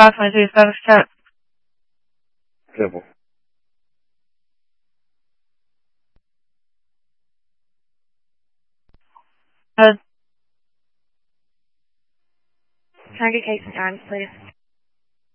Pass my two status check. Triple. Head. Can I get Kate St. John's, please?